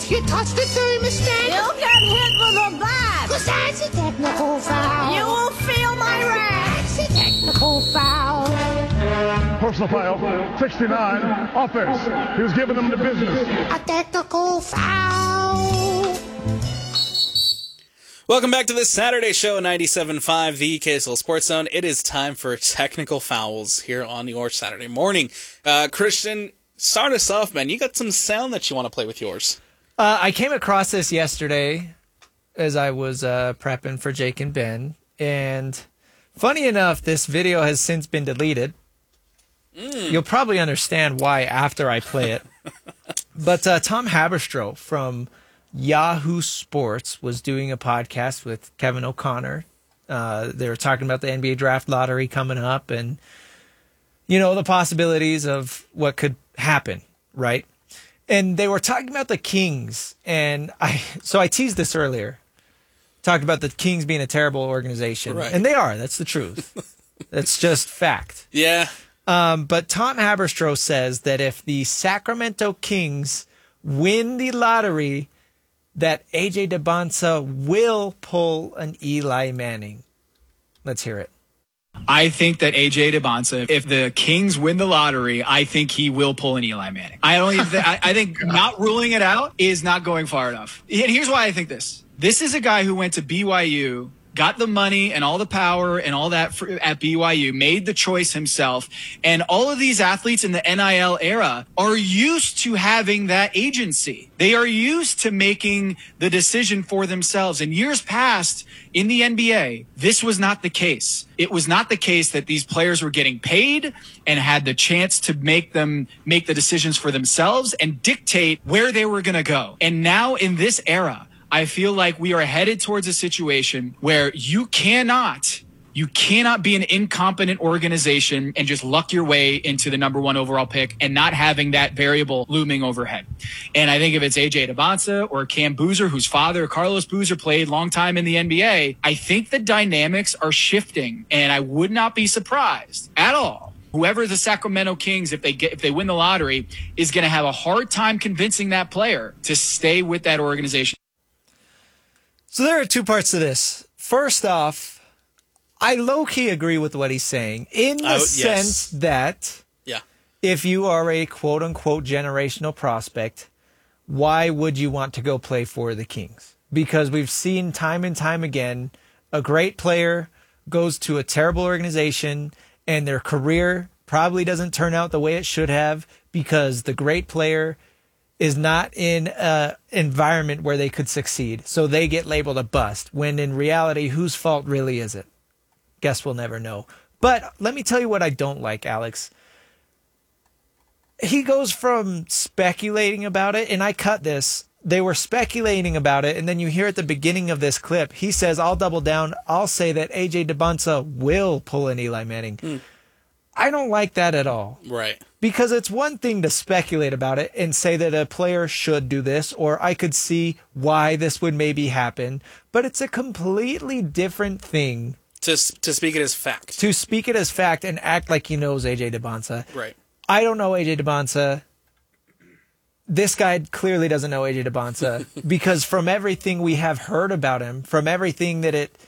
You touched the thermostat. You got hit with a bat. 'Cause that's a technical foul. You will feel my wrath. That's a technical foul. Personal foul, 69, offense. He was giving them the business. A technical foul. Welcome back to this Saturday show, 97.5, the KSL Sports Zone. It is time for technical fouls here on your Saturday morning. Christian, start us off, man. You got some sound that you want to play with yours. I came across this yesterday as I was prepping for Jake and Ben. And funny enough, this video has since been deleted. You'll probably understand why after I play it. But Tom Haberstroh from Yahoo Sports was doing a podcast with Kevin O'Connor. They were talking about the NBA draft lottery coming up and, you know, the possibilities of what could happen, right? And they were talking about the Kings. And I teased this earlier. Talked about the Kings being a terrible organization. Right. And they are. That's the truth. That's just fact. Yeah. But Tom Haberstroh says that if the Sacramento Kings win the lottery, that AJ DeBonsa will pull an Eli Manning. Let's hear it. I think that AJ DeBonsa, if the Kings win the lottery, I think he will pull an Eli Manning. I think not ruling it out is not going far enough. And here's why I think this. This is a guy who went to BYU, got the money and all the power and all that at BYU, made the choice himself. And all of these athletes in the NIL era are used to having that agency. They are used to making the decision for themselves. In years past in the NBA, this was not the case. It was not the case that these players were getting paid and had the chance to make the decisions for themselves and dictate where they were going to go. And now in this era, I feel like we are headed towards a situation where you cannot be an incompetent organization and just luck your way into the number 1 overall pick and not having that variable looming overhead. And I think if it's AJ DeBonsa or Cam Boozer, whose father, Carlos Boozer, played long time in the NBA, I think the dynamics are shifting, and I would not be surprised at all. Whoever the Sacramento Kings, if they win the lottery, is going to have a hard time convincing that player to stay with that organization. So there are two parts to this. First off, I low-key agree with what he's saying in the sense that if you are a quote-unquote generational prospect, why would you want to go play for the Kings? Because we've seen time and time again, a great player goes to a terrible organization and their career probably doesn't turn out the way it should have because the great player is not in an environment where they could succeed. So they get labeled a bust, when in reality, whose fault really is it? Guess we'll never know. But let me tell you what I don't like, Alex. He goes from speculating about it, and I cut this. They were speculating about it, and then you hear at the beginning of this clip, he says, I'll double down. I'll say that AJ DeBonsa will pull an Eli Manning. I don't like that at all. Right. Because it's one thing to speculate about it and say that a player should do this, or I could see why this would maybe happen, but it's a completely different thing to speak it as fact. To speak it as fact and act like he knows AJ DeBonsa. Right. I don't know AJ DeBonsa. This guy clearly doesn't know AJ DeBonsa because from everything we have heard about him, from everything that it,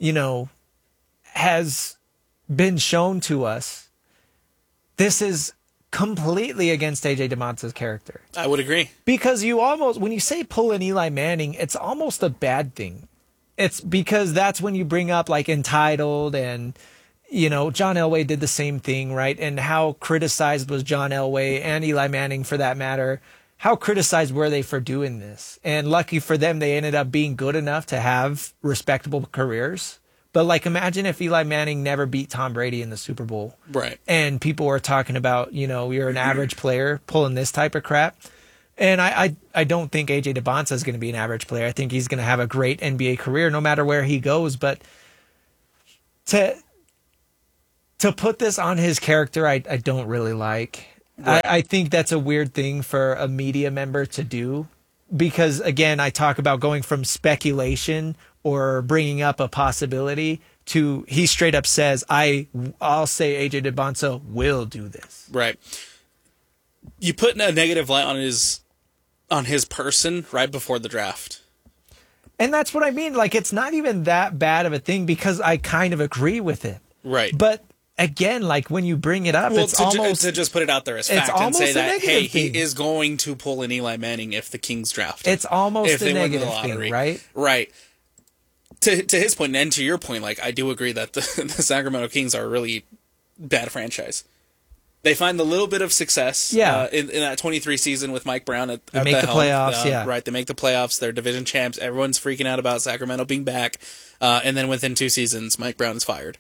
has been shown to us, this is completely against AJ DeBonsa's character. I would agree. Because when you say pull an Eli Manning, it's almost a bad thing. It's because that's when you bring up like entitled and, John Elway did the same thing, right? And how criticized was John Elway and Eli Manning for that matter? How criticized were they for doing this? And lucky for them, they ended up being good enough to have respectable careers. But imagine if Eli Manning never beat Tom Brady in the Super Bowl. Right. And people were talking about, you're an average player pulling this type of crap. And I don't think AJ DeBonsa is going to be an average player. I think he's going to have a great NBA career no matter where he goes. But to put this on his character, I don't really like. Right. I think that's a weird thing for a media member to do. Because, again, I talk about going from speculation or bringing up a possibility to he straight up says, I'll say AJ DeBonsa will do this. Right. You put a negative light on his on his person right before the draft. And that's what I mean. Like, it's not even that bad of a thing because I kind of agree with it. Right. But again, like when you bring it up, it's almost to just put it out there as fact and say that, hey, he is going to pull an Eli Manning if the Kings draft him. It's almost a negative thing, right? Right. To his point, and to your point, like, I do agree that the Sacramento Kings are a really bad franchise. They find a little bit of success in that 23 season with Mike Brown at the helm. Playoffs, Right, they make the playoffs. They're division champs. Everyone's freaking out about Sacramento being back. And then within 2 seasons, Mike Brown is fired.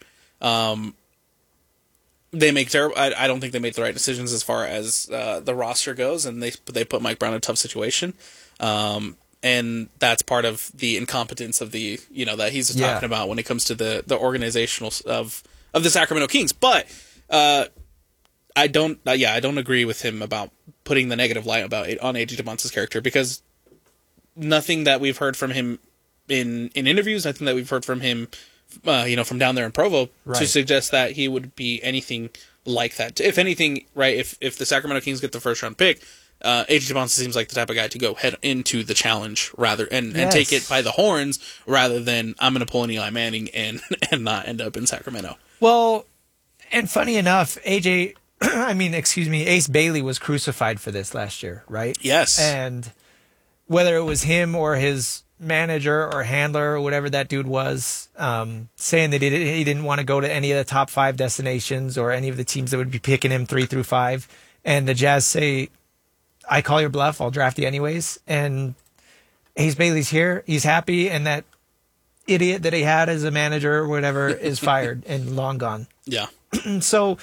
They make I don't think they made the right decisions as far as the roster goes, and they put Mike Brown in a tough situation. And that's part of the incompetence of the that he's talking about when it comes to the organizational of the Sacramento Kings. But I don't agree with him about putting the negative light on AJ DeBonce's character, because nothing that we've heard from him in interviews, nothing that we've heard from him, from down there in Provo, to suggest that he would be anything like that. If anything, right, if the Sacramento Kings get the first round pick, AJ DeBonce seems like the type of guy to go head into the challenge and take it by the horns, rather than I'm going to pull an Eli Manning and not end up in Sacramento. Well, and funny enough, Ace Bailey was crucified for this last year, right? Yes. And whether it was him or his manager or handler or whatever that dude was, saying that he didn't want to go to any of the top 5 destinations or any of the teams that would be picking him 3 through 5. And the Jazz say, I call your bluff, I'll draft you anyways. And Ace Bailey's here, he's happy, and that idiot that he had as a manager or whatever is fired and long gone. Yeah. So,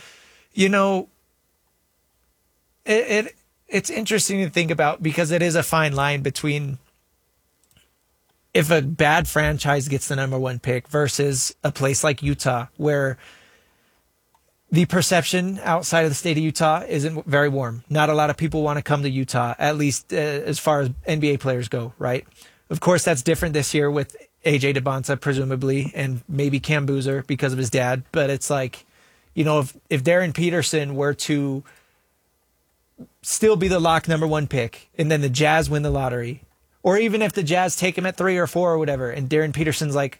it's interesting to think about, because it is a fine line between if a bad franchise gets the number 1 pick versus a place like Utah, where the perception outside of the state of Utah isn't very warm. Not a lot of people want to come to Utah, at least as far as NBA players go, right? Of course, that's different this year with AJ DeBonce, presumably, and maybe Cam Boozer because of his dad. But it's like, if Darren Peterson were to still be the lock number 1 pick, and then the Jazz win the lottery, or even if the Jazz take him at 3 or 4 or whatever, and Darren Peterson's like,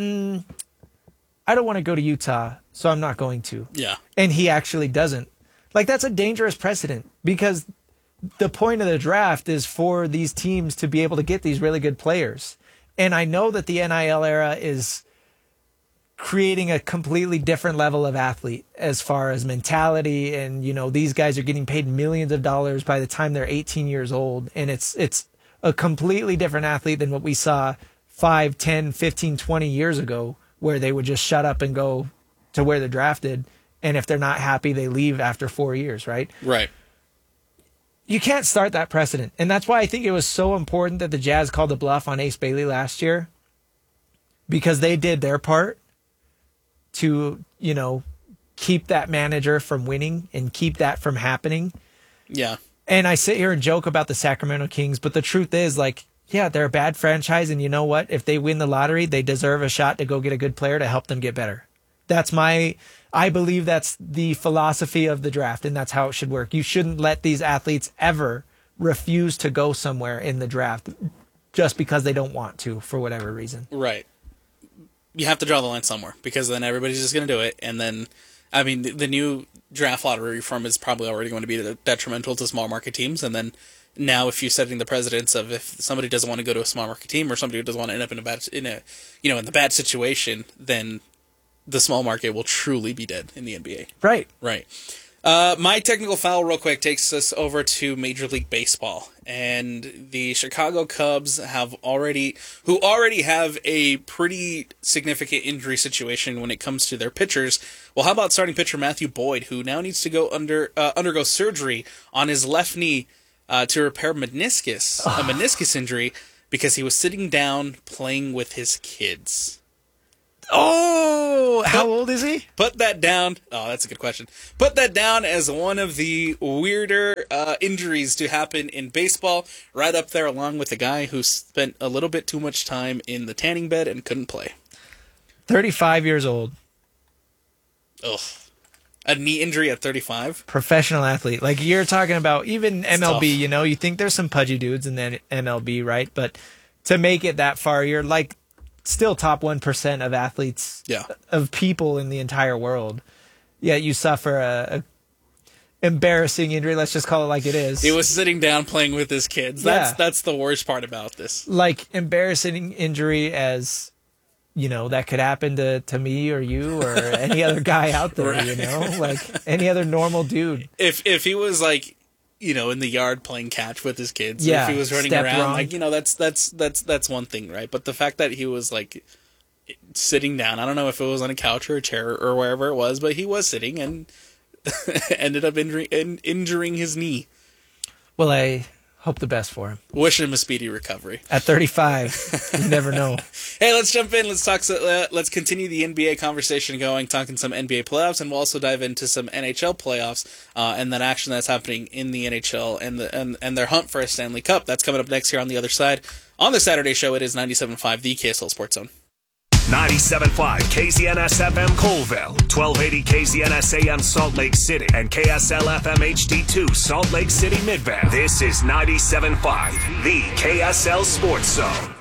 I don't want to go to Utah, so I'm not going to. Yeah. And he actually doesn't. Like, that's a dangerous precedent, because the point of the draft is for these teams to be able to get these really good players. And I know that the NIL era is creating a completely different level of athlete as far as mentality. And, these guys are getting paid millions of dollars by the time they're 18 years old. And it's a completely different athlete than what we saw 5, 10, 15, 20 years ago, where they would just shut up and go to where they're drafted. And if they're not happy, they leave after 4 years, right? Right. You can't start that precedent. And that's why I think it was so important that the Jazz called the bluff on Ace Bailey last year, because they did their part to, keep that manager from winning and keep that from happening. Yeah. And I sit here and joke about the Sacramento Kings, but the truth is, like, yeah, they're a bad franchise, and you know what? If they win the lottery, they deserve a shot to go get a good player to help them get better. I believe that's the philosophy of the draft, and that's how it should work. You shouldn't let these athletes ever refuse to go somewhere in the draft just because they don't want to, for whatever reason. Right. You have to draw the line somewhere, because then everybody's just going to do it. And then, the new draft lottery reform is probably already going to be detrimental to small market teams. And then now, if you're setting the precedence of, if somebody doesn't want to go to a small market team, or somebody who doesn't want to end up in the bad situation, then the small market will truly be dead in the NBA. Right. Right. My technical foul, real quick, takes us over to Major League Baseball, and the Chicago Cubs who already have a pretty significant injury situation when it comes to their pitchers. Well, how about starting pitcher Matthew Boyd, who now needs to go undergo surgery on his left knee to repair a meniscus injury, because he was sitting down playing with his kids. Oh, how old is he? Put that down. Oh, that's a good question. Put that down as one of the weirder injuries to happen in baseball, right up there along with the guy who spent a little bit too much time in the tanning bed and couldn't play. 35 years old. Ugh. A knee injury at 35? Professional athlete. Like, you're talking about even MLB, you know, you think there's some pudgy dudes in the MLB, right? But to make it that far, you're like still top 1% of athletes, of people in the entire world. Yet you suffer a embarrassing injury. Let's just call it like it is. He was sitting down playing with his kids. That's the worst part about this. Like, embarrassing injury as... You know, that could happen to me or you or any other guy out there, right. You know, like any other normal dude. If he was like, you know, in the yard playing catch with his kids, if he was running around, wrong. Like, you know, that's one thing, right? But the fact that he was like sitting down, I don't know if it was on a couch or a chair or wherever it was, but he was sitting and ended up injuring his knee. Well, I hope the best for him. Wish him a speedy recovery. At 35, you never know. Hey, let's jump in. Let's talk. Let's continue the NBA conversation going, talking some NBA playoffs, and we'll also dive into some NHL playoffs and that action that's happening in the NHL and their hunt for a Stanley Cup. That's coming up next here on the other side. On the Saturday show, it is 97.5, the KSL Sports Zone. 97.5 KZNS FM Colville, 1280 KZNS AM Salt Lake City, and KSL FM HD2 Salt Lake City Midvale. This is 97.5, the KSL Sports Zone.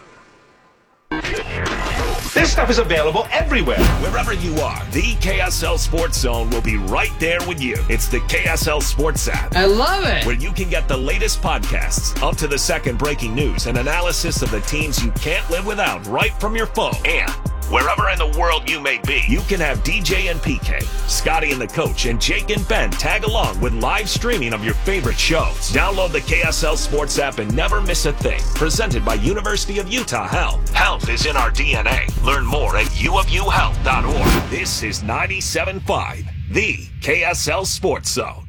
This stuff is available everywhere. Wherever you are, the KSL Sports Zone will be right there with you. It's the KSL Sports app. I love it. Where you can get the latest podcasts, up to the second breaking news, and analysis of the teams you can't live without right from your phone. And wherever in the world you may be, you can have DJ and PK, Scotty and the Coach, and Jake and Ben tag along with live streaming of your favorite shows. Download the KSL Sports app and never miss a thing. Presented by University of Utah Health. Health is in our DNA. Learn more at uofuhealth.org. This is 97.5, the KSL Sports Zone.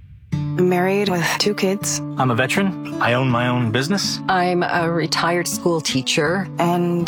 I'm married with 2 kids. I'm a veteran. I own my own business. I'm a retired school teacher. And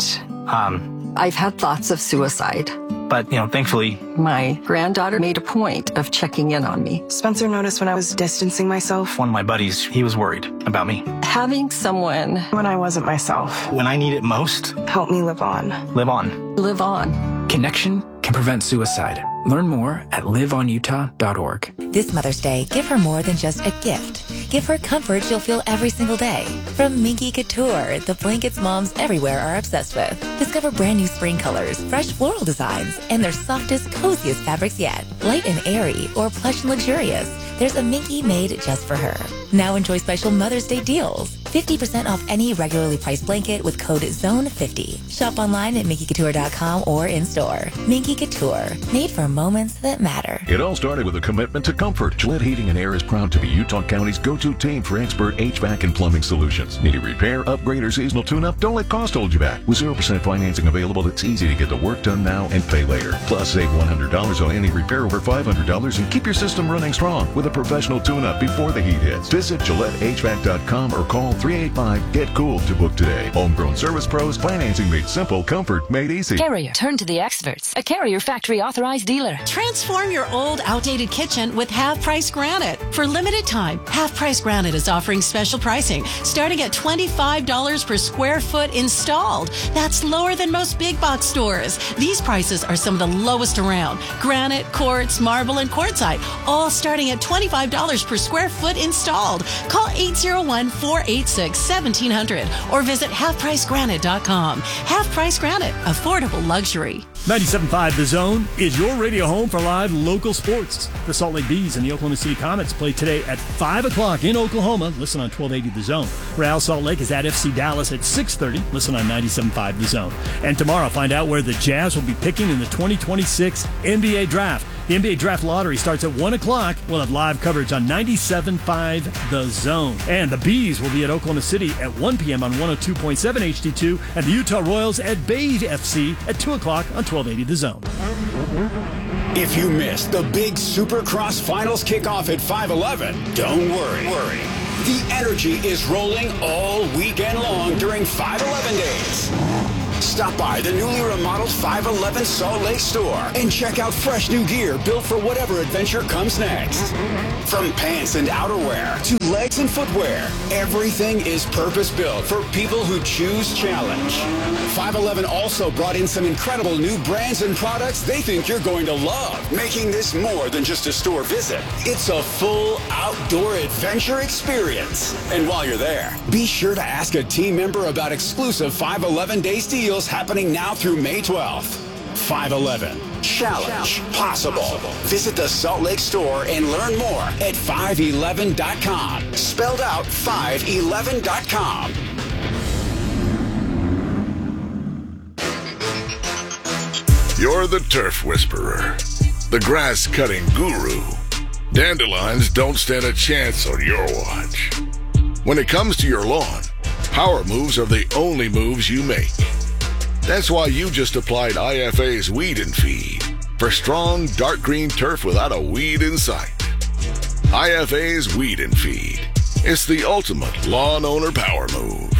I've had thoughts of suicide. But, you know, thankfully, my granddaughter made a point of checking in on me. Spencer noticed when I was distancing myself. One of my buddies, he was worried about me. Having someone... When I wasn't myself. When I need it most. Help me live on. Live on. Live on. Connection can prevent suicide. Learn more at liveonutah.org. This Mother's Day, give her more than just a gift. Give her comfort she'll feel every single day. From Minky Couture, the blankets moms everywhere are obsessed with. Discover brand new spring colors, fresh floral designs, and their softest, coziest fabrics yet. Light and airy or plush and luxurious, there's a Minky made just for her. Now enjoy special Mother's Day deals. 50% off any regularly priced blanket with code ZONE50. Shop online at minkycouture.com or in-store. Minky Couture, made for moments that matter. It all started with a commitment to comfort. Gillette Heating and Air is proud to be Utah County's go-to team for expert HVAC and plumbing solutions. Need a repair, upgrade, or seasonal tune-up? Don't let cost hold you back. With 0% financing available, it's easy to get the work done now and pay later. Plus, save $100 on any repair over $500 and keep your system running strong with a professional tune-up before the heat hits. Visit GilletteHVAC.com or call 385-GET-COOL to book today. Homegrown service pros, financing made simple, comfort made easy. Carrier. Turn to the experts. A Carrier factory authorized dealer. Transform your old, outdated kitchen with Half Price Granite. For limited time, Half Price Granite is offering special pricing, starting at $25 per square foot installed. That's lower than most big box stores. These prices are some of the lowest around. Granite, quartz, marble, and quartzite, all starting at $25 per square foot installed. Call 801-486-1700 or visit halfpricegranite.com. Half Price Granite, affordable luxury. 97.5 The Zone is your radio home for live local sports. The Salt Lake Bees and the Oklahoma City Comets play today at 5 o'clock in Oklahoma. Listen on 1280 The Zone. Real Salt Lake is at FC Dallas at 6:30. Listen on 97.5 The Zone. And tomorrow, find out where the Jazz will be picking in the 2026 NBA Draft. The NBA Draft Lottery starts at 1 o'clock. We'll have live coverage on 97.5 The Zone. And the Bees will be at Oklahoma City at 1 p.m. on 102.7 HD2. And the Utah Royals at Bay FC at 2 o'clock on 1280 The Zone. If you missed the big Supercross Finals kickoff at 5:11, don't worry. The energy is rolling all weekend long during 5:11 days. Stop by the newly remodeled 511 Salt Lake store and check out fresh new gear built for whatever adventure comes next. From pants and outerwear to legs and footwear, everything is purpose-built for people who choose challenge. 511 also brought in some incredible new brands and products they think you're going to love, making this more than just a store visit. It's a full outdoor adventure experience. And while you're there, be sure to ask a team member about exclusive 511 Days deals happening now through May 12th. 511. Challenge possible. Visit the Salt Lake store and learn more at 511.com. Spelled out 511.com. You're the turf whisperer, the grass cutting guru. Dandelions don't stand a chance on your watch. When it comes to your lawn, power moves are the only moves you make. That's why you just applied IFA's Weed and Feed for strong, dark green turf without a weed in sight. IFA's Weed and Feed. It's the ultimate lawn owner power move.